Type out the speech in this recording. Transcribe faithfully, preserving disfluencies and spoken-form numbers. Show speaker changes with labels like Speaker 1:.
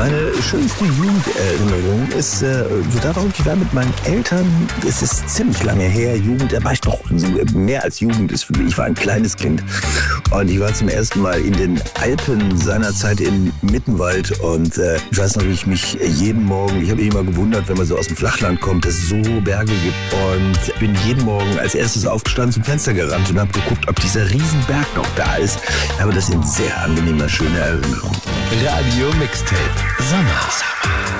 Speaker 1: Meine schönste Jugenderinnerung ist äh, total verrückt. Ich war mit meinen Eltern, es ist ziemlich lange her, Jugend, da war ich doch so, mehr als Jugend. Ich war ein kleines Kind und ich war zum ersten Mal in den Alpen seinerzeit im Mittenwald und äh, ich weiß noch, wie ich mich jeden Morgen, ich habe mich immer gewundert, wenn man so aus dem Flachland kommt, dass es so Berge gibt und bin jeden Morgen als erstes aufgestanden, zum Fenster gerannt und habe geguckt, ob dieser Riesenberg noch da ist. Aber das sind sehr angenehme, schöne Erinnerungen.
Speaker 2: Radio Mixtape Sommer.